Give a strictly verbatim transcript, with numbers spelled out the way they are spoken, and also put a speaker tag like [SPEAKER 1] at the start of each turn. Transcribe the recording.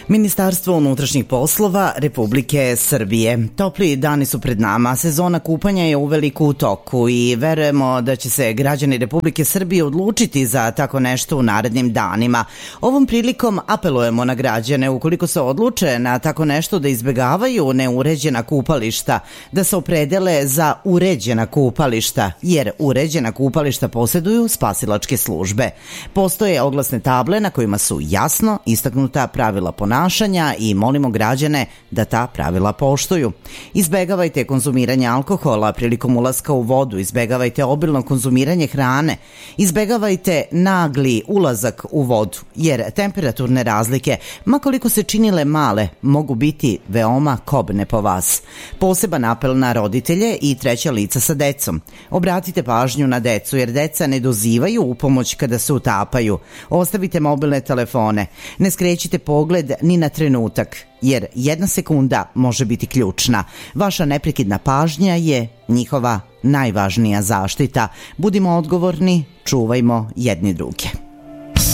[SPEAKER 1] Ministarstvo unutrašnjih poslova Republike Srbije. Topli dani su pred nama, sezona kupanja je uveliko u toku i verujemo da će se građani Republike Srbije odlučiti za tako nešto u narednim danima. Ovom prilikom apelujemo na građane ukoliko se odluče na tako nešto da izbegavaju neuređena kupališta, da se opredele za uređena kupališta, jer uređena kupališta posjeduju spasilačke službe. Postoje oglasne table na kojima su jasno istaknuta pravila ponašanja i molimo građane da ta pravila poštuju. Izbegavajte konzumiranje alkohola prilikom ulaska u vodu, izbegavajte obilno konzumiranje hrane, izbegavajte nagli ulazak u vodu, jer temperaturne razlike, makoliko se činile male, mogu biti veoma kobne po vas. Poseban apel na roditelje i treća lica sa decom. Obratite pažnju na decu, jer deca ne dozivaju u pomoć kada se utapaju. Ostavite mobilne telefone. Ne skrećite pogled ni na trenutak, jer jedna sekunda može biti ključna. Vaša neprekidna pažnja je njihova najvažnija zaštita. Budimo odgovorni, čuvajmo jedni druge.